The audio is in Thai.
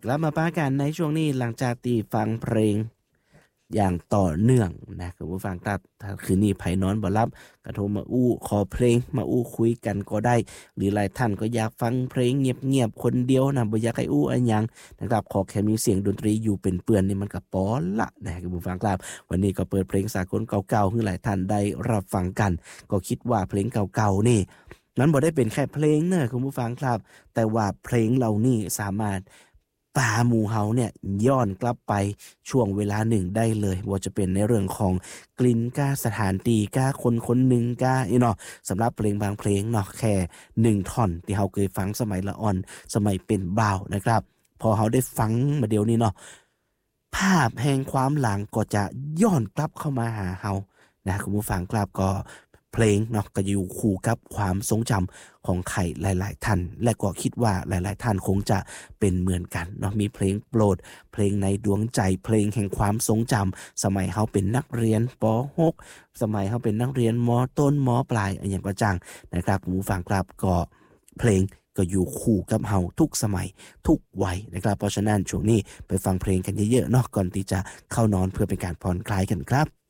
กลับมาป้ากันในช่วงนี้หลังจากที่ฟังเพลงอย่างต่อเนื่องนะคุณผู้ฟังถ้าคืนนี้ไผนอนบ่หลับก็โทรมาอู้ขอเพลงมาอู้คุยกันก็ได้หรือหลายท่านก็อยากฟังเพลงเงียบๆคนเดียวนะบ่อยากให้อู้อันหยังนะครับขอแค่มีเสียงดนตรีอยู่เป็นเปื้อนนี่มันก็พอละนะคุณผู้ฟังครับวันนี้ก็เปิดเพลงสากลเก่าๆให้หลายท่านได้รับฟังกันก็คิดว่าเพลงเก่าๆนี่มันบ่ได้เป็นแค่เพลงเนอะคุณผู้ฟังครับแต่ว่าเพลงเหล่านี้สามารถพาหมู่เฮาเนี่ยย้อนกลับไปช่วงเวลาหนึ่งได้เลยว่าจะเป็นในเรื่องของกลิ่นก้าสถานที่ก้าคนคนหนึ่งก้าเนาะสำหรับเพลงบางเพลงเนาะแค่หนึ่งท่อนที่เฮาเคยฟังสมัยละอ่อนสมัยเป็นบ่าวนะครับพอเฮาได้ฟังมาเดี๋ยวนี้เนาะภาพแห่งความหลังก็จะย้อนกลับเข้ามาหาเฮานะคุณผู้ฟังครับก็เพลงเนาะก็อยู่คู่กับความทรงจำของใครหลายๆท่านและก็คิดว่าหลายๆท่านคงจะเป็นเหมือนกันเนาะมีเพลงโปรดเพลงในดวงใจเพลงแห่งความทรงจำสมัยเฮาเป็นนักเรียนป .6 สมัยเฮาเป็นนักเรียนม.ต้นม.ปลายอย่างก็จังนะครับคุณผู้ฟังครับก็เพลงก็อยู่คู่กับเฮาทุกสมัยทุกวัยนะครับเพราะฉะนั้นช่วงนี้ไปฟังเพลงกันเยอะๆเนาะก่อนที่จะเข้านอนเพื่อเป็นการผ่อนคลายกันครับ